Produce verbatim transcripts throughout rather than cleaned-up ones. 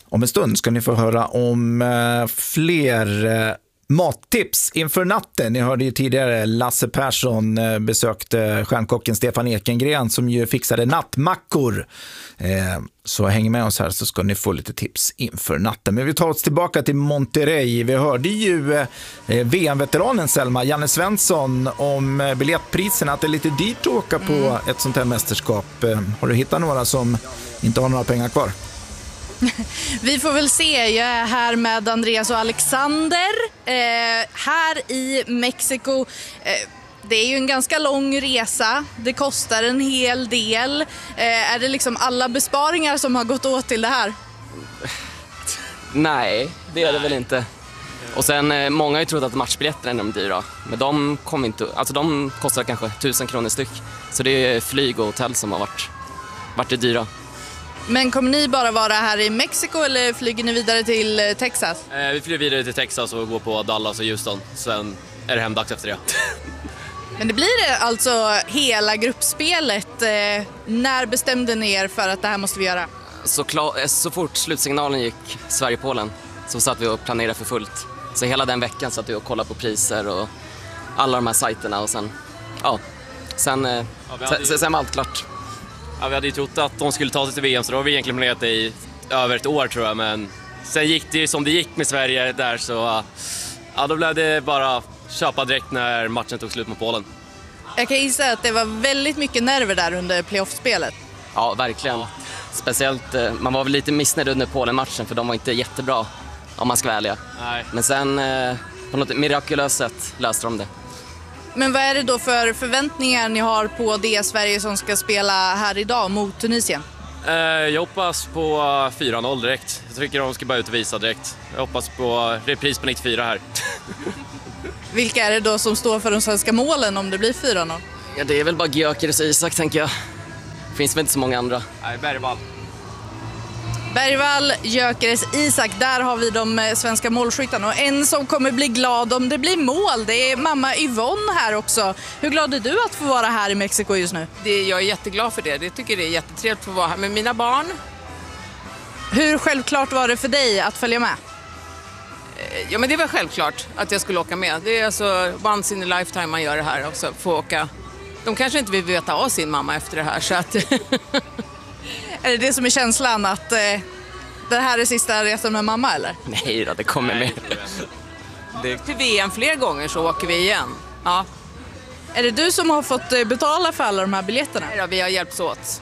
Om en stund ska ni få höra om eh, fler eh, mattips inför natten. Ni hörde ju tidigare Lasse Persson eh, besökte stjärnkocken Stefan Ekengren som ju fixade nattmackor. Eh, så häng med oss här så ska ni få lite tips inför natten. Men vi tar oss tillbaka till Monterrey. Vi hörde ju eh, V M-veteranen Selma, Janne Svensson, om eh, biljettpriserna, att det är lite dyrt att åka på mm. ett sånt här mästerskap. Eh, har du hittat några som inte har några pengar kvar? Vi får väl se. Jag är här med Andreas och Alexander eh, här i Mexiko. Eh, det är ju en ganska lång resa. Det kostar en hel del. Eh, är det liksom alla besparingar som har gått åt till det här? Nej, det är det väl inte. Och sen, eh, många har ju trott att matchbiljetterna är de dyra. Men de, kom inte, alltså de kostar kanske tusen kronor styck. Så det är flyg och hotell som har varit, varit det dyra. Men kommer ni bara vara här i Mexiko eller flyger ni vidare till Texas? Eh, vi flyger vidare till Texas och går på Dallas och Houston. Sen är det hemdags efter det. Men det blir det alltså hela gruppspelet. Eh, när bestämde ni er för att det här måste vi göra? Så, klar, så fort slutsignalen gick Sverige-Polen så satt vi och planerade för fullt. Så hela den veckan satt vi och kollade på priser och alla de här sajterna. Och sen, ja, sen, eh, ja, sen, ju... sen var allt klart. Ja, vi hade ju trott att de skulle ta sig till V M, så då har vi egentligen planerat det i över ett år tror jag. Men sen gick det ju som det gick med Sverige där, så ja, då blev det bara köpa direkt när matchen tog slut mot Polen. Jag kan gissa att det var väldigt mycket nerver där under playoff-spelet. Ja, verkligen. Ja. Speciellt, man var väl lite missnöjd under Polen-matchen för de var inte jättebra, om man ska välja. Nej. Men sen på något mirakulöst sätt löste de det. Men vad är det då för förväntningar ni har på det Sverige som ska spela här idag mot Tunisien? Eh, jag hoppas på fyra noll direkt. Jag tycker de ska bara ut och visa direkt. Jag hoppas på repris på nittiofyra här. Vilka är det då som står för de svenska målen om det blir fyra noll? Ja, det är väl bara Gyökeres och Isak, tänker jag. Finns väl inte så många andra. Nej, Bergvall. Bergvall, Gyökeres, Isak, där har vi de svenska målskyttarna. Och en som kommer bli glad om det blir mål, det är mamma Yvonne här också. Hur glad är du att få vara här i Mexiko just nu? Det, jag är jätteglad för det. Jag tycker det är jättetrevligt att få vara här med mina barn. Hur självklart var det för dig att följa med? Ja, men det var självklart att jag skulle åka med. Det är alltså once in a lifetime man gör det här också, få åka. De kanske inte vill veta av sin mamma efter det här, så att... Är det det som är känslan, att eh, det här är sista resan med mamma, eller? Nej då, det kommer med. Det... Till V M fler gånger så åker vi igen. Ja. Är det du som har fått betala för alla de här biljetterna? Nej då, vi har hjälpts åt.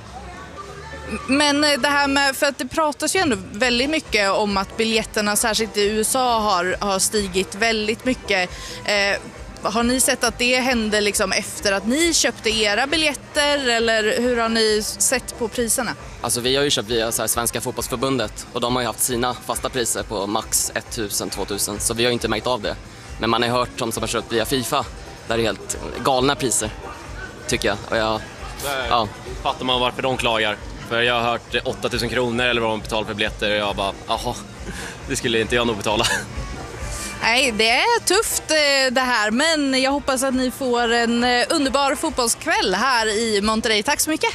Men det här med, för att det pratas ju ändå väldigt mycket om att biljetterna, särskilt i U S A, har, har stigit väldigt mycket. Eh, Har ni sett att det hände liksom efter att ni köpte era biljetter, eller hur har ni sett på priserna? Alltså vi har ju köpt via så här, Svenska fotbollsförbundet och de har ju haft sina fasta priser på max tusen till tvåtusen, så vi har ju inte märkt av det. Men man har ju hört om som har köpt via FIFA där det är helt galna priser, tycker jag. Och jag där ja. Fattar man varför de klagar. För jag har hört åttatusen kronor eller vad de betalar för biljetter och jag bara, jaha, det skulle inte jag nog betala. Nej, det är tufft det här, men jag hoppas att ni får en underbar fotbollskväll här i Monterrey. Tack så mycket.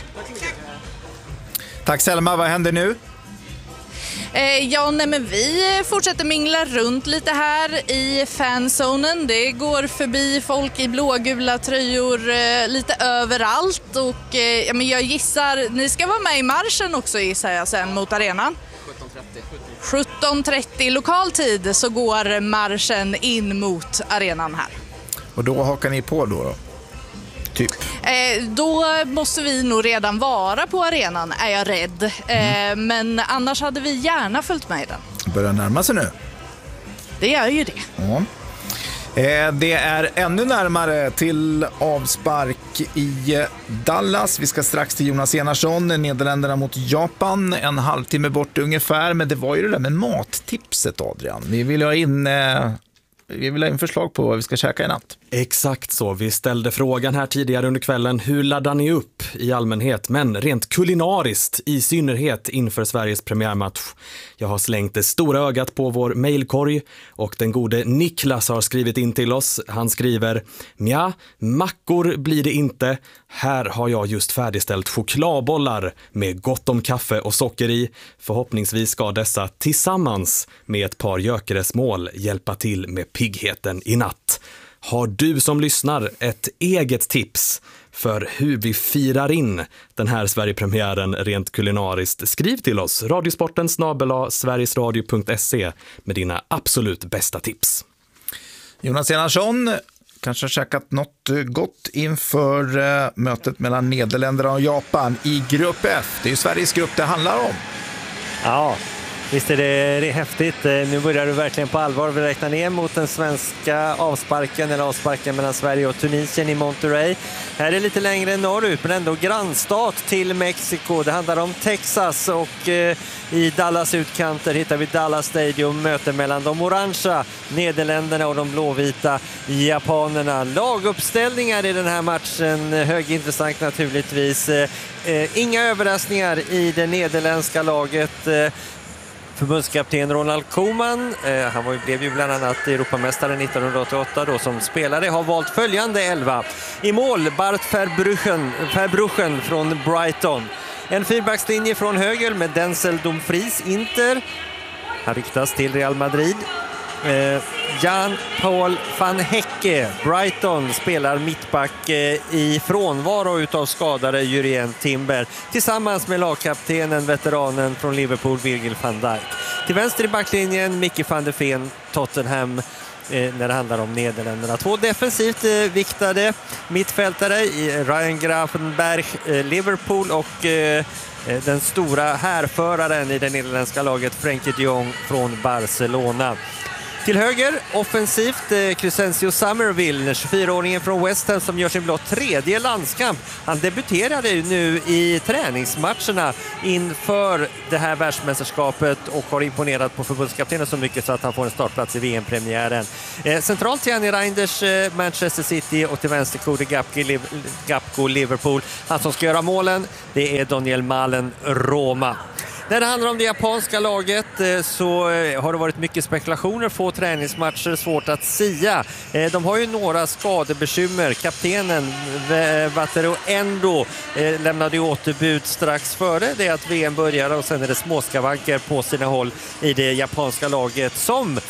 Tack Selma, vad händer nu? Eh, ja, nej, men vi fortsätter mingla runt lite här i fanzonen. Det går förbi folk i blågula tröjor eh, lite överallt. Och eh, ja, men jag gissar, ni ska vara med i marschen också, gissar jag, sen mot arenan. sjutton trettio lokal tid så går marschen in mot arenan här. Och då hakar ni på då då? Typ. Eh, då måste vi nog redan vara på arenan, är jag rädd. Mm. Eh, men annars hade vi gärna följt med i den. Börjar närma sig nu. Det gör ju det. Ja. Eh, det är ännu närmare till avspark i Dallas. Vi ska strax till Jonas Enarsson, Nederländerna mot Japan. En halvtimme bort ungefär. Men det var ju det där med mattipset, Adrian. Vi vill ha in, eh, vi vill ha in förslag på vad vi ska käka i natt. Exakt så. Vi ställde frågan här tidigare under kvällen. Hur laddar ni upp i allmänhet, men rent kulinariskt i synnerhet inför Sveriges premiärmatch? Jag har slängt det stora ögat på vår mejlkorg och den gode Niklas har skrivit in till oss. Han skriver: Mja, mackor blir det inte. Här har jag just färdigställt chokladbollar med gott om kaffe och socker i. Förhoppningsvis ska dessa tillsammans med ett par gökeresmål hjälpa till med piggheten i natt. Har du som lyssnar ett eget tips för hur vi firar in den här Sverigepremiären rent kulinariskt? Skriv till oss, radiosporten snabel-a sverigesradio punkt se med dina absolut bästa tips. Jonas Enarsson kanske har käkat något gott inför uh, mötet mellan Nederländerna och Japan i grupp F. Det är ju Sveriges grupp det handlar om. Ja, visst är det, det är häftigt. Nu börjar du verkligen på allvar. Vi räknar ner mot den svenska avsparken eller avsparken mellan Sverige och Tunisien i Monterrey. Här är lite längre norrut, men ändå grannstat till Mexiko. Det handlar om Texas och eh, i Dallas utkanter hittar vi Dallas Stadium, möte mellan de orangea Nederländerna och de blåvita japanerna. Laguppställningar i den här matchen, högintressant naturligtvis. Eh, eh, inga överraskningar i det nederländska laget. Eh, Förbundskapten Ronald Koeman, eh, han var ju, blev ju bland annat Europamästare nittonhundraåttioåtta då som spelare, har valt följande elva. I mål Bart Verbruggen, Verbruggen från Brighton. En fyrbackslinje från höger med Denzel Dumfries, Inter. Han ryktas till Real Madrid. Eh, Jan-Paul van Hecke, Brighton, spelar mittback eh, i frånvaro utav skadade Jurien Timber tillsammans med lagkaptenen, veteranen från Liverpool, Virgil van Dijk. Till vänster i backlinjen Mickey van der Ven, Tottenham, eh, när det handlar om Nederländerna. Två defensivt eh, viktade mittfältare i Ryan Gravenberch, eh, Liverpool, och eh, den stora härföraren i det nederländska laget Frenkie de Jong från Barcelona. Till höger, offensivt, eh, Crescencio Somerville, tjugofyraåringen från West Ham som gör sin blott tredje landskamp. Han debuterade ju nu i träningsmatcherna inför det här världsmästerskapet och har imponerat på förbundskaptenen så mycket så att han får en startplats i V M-premiären. Eh, centralt Gianni Reinders, eh, Manchester City, och till vänster Cody Gapko, Gapko, Liverpool. Han som ska göra målen, det är Daniel Malen, Roma. När det handlar om det japanska laget så har det varit mycket spekulationer, få träningsmatcher, svårt att sia. De har ju några skadebekymmer. Kaptenen Wataru Endo lämnade ju återbud strax före det att V M började, och sen är det småskavanker på sina håll i det japanska laget som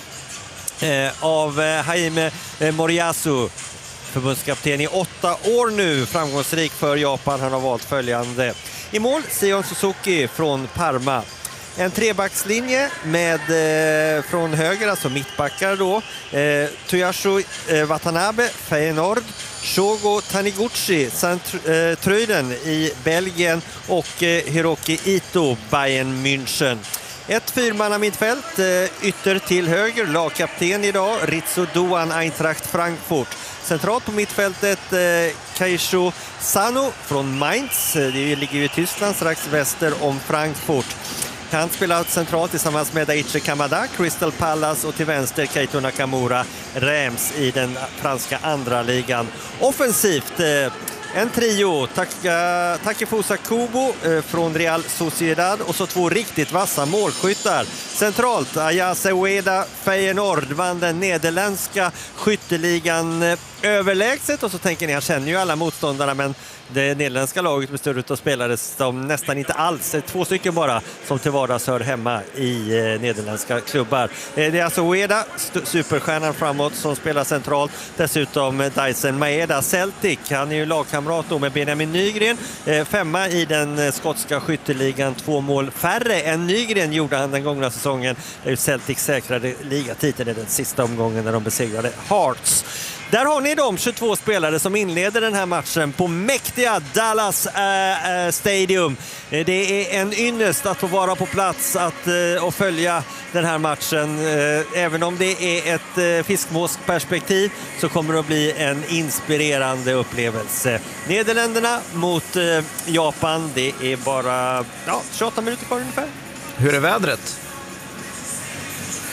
av Jaime Moriyasu, förbundskapten i åtta år nu, framgångsrik för Japan. Han har valt följande. I mål Sion Suzuki från Parma. En trebackslinje med eh, från höger, alltså mittbackar då. Eh, Toyasu eh, Watanabe, Feyenoord. Shogo Taniguchi, Sint-Truiden i Belgien, och eh, Hiroki Ito, Bayern München. Ett fyrmanna mittfält, eh, ytter till höger, lagkapten idag, Ritsu Doan, Eintracht Frankfurt. Centralt på mittfältet eh, Keisho Sano från Mainz, det ligger ju i Tyskland strax väster om Frankfurt. Han spelar centralt tillsammans med Daichi Kamada, Crystal Palace, och till vänster Keito Nakamura, Reims i den franska andra ligan. Offensivt eh, en trio, Taka, Takefusa Kubo eh, från Real Sociedad, och så två riktigt vassa målskyttar. Centralt, Ayase Ueda, Feyenoord, vann den nederländska skytteligan eh, överlägset, och så tänker ni, jag känner ju alla motståndarna, men det nederländska laget består av spelare som nästan inte alls, två stycken bara, som till vardags hör hemma i eh, nederländska klubbar. Eh, det är alltså Ueda, superstjärnan framåt, som spelar centralt. Dessutom eh, Dyson Maeda, Celtic, han är ju lagkamrat då med Benjamin Nygren. Eh, femma i den eh, skotska skytteligan, två mål färre än Nygren gjorde han den gångna säsongen. Där Celtic säkrade ligatiteln i den sista omgången när de besegrade Hearts. Där har ni de tjugotvå spelare som inleder den här matchen på mäktiga Dallas äh, äh, Stadium. Det är en ynnest att få vara på plats att, äh, och följa den här matchen. Äh, även om det är ett äh, fiskmåsperspektiv så kommer det att bli en inspirerande upplevelse. Nederländerna mot äh, Japan, det är bara ja, tjugoåtta minuter kvar ungefär. Hur är vädret?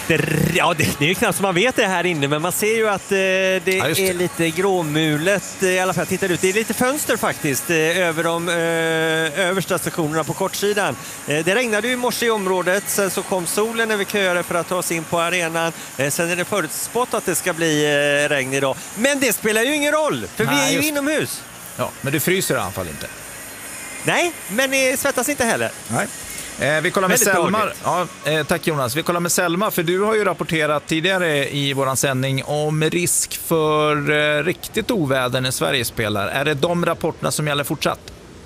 lite, ja det, det är ju knappt som man vet det här inne, men man ser ju att eh, det, ja, det är lite gråmulet i alla fall. Tittar ut, det är lite fönster faktiskt eh, över de eh, översta stationerna på kortsidan. Eh, det regnade ju i morse i området, sen så kom solen när vi köade för att ta oss in på arenan. Eh, sen är det förutspått att det ska bli eh, regn idag. Men det spelar ju ingen roll, för Nej, vi är ju just... inomhus. Ja, men du fryser i alla fall inte. Nej, men ni svettas inte heller. Nej. Eh, vi kollar med Selma. Ja, eh, tack Jonas. Vi kollar med Selma, för du har ju rapporterat tidigare i våran sändning om risk för eh, riktigt oväder när Sverige spelar. Är det de rapporterna som gäller fortsatt?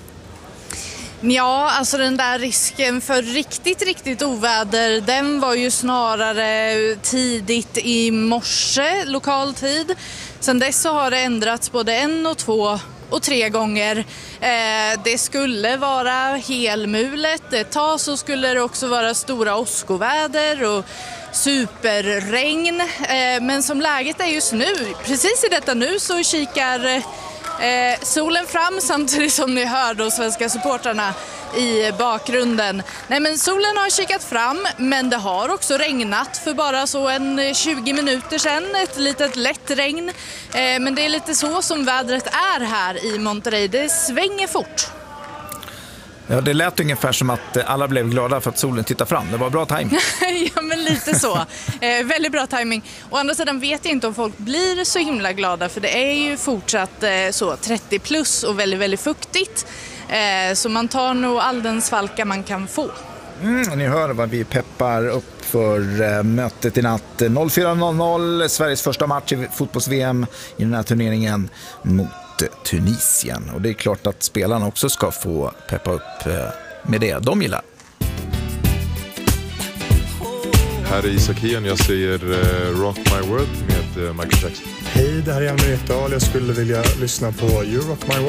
Ja, alltså den där risken för riktigt, riktigt oväder, den var ju snarare tidigt i morse, lokal tid. Sen dess så har det ändrats både en och två och tre gånger. Eh, det skulle vara helmulet. Ett tag så skulle det också vara stora åskoväder och superregn. Eh, men som läget är just nu, precis i detta nu så kikar eh, solen fram samtidigt som ni hör de svenska supportrarna i bakgrunden. Nej, men solen har kikat fram, men det har också regnat för bara så en tjugo minuter sedan. Ett litet lätt regn. Eh, men det är lite så som vädret är här i Monterrey. Det svänger fort. Ja, det lät ungefär som att alla blev glada för att solen tittar fram. Det var bra timing. Ja, men lite så. Eh, väldigt bra timing. Å andra sidan vet jag inte om folk blir så himla glada, för det är ju fortsatt eh, så trettio plus och väldigt, väldigt fuktigt. Eh, så man tar nog all den svalka man kan få. Mm, ni hör vad vi peppar upp för eh, mötet i natt. noll fyra noll noll, Sveriges första match i fotbolls-V M i den här turneringen mot Tunisien. Och det är klart att spelarna också ska få peppa upp eh, med det de gillar. Här är Isak Hien, jag säger uh, Rock My World med uh, Michael Jackson. Hej, det här är Jan Ekdahl. Jag skulle vilja lyssna på You Rock My World.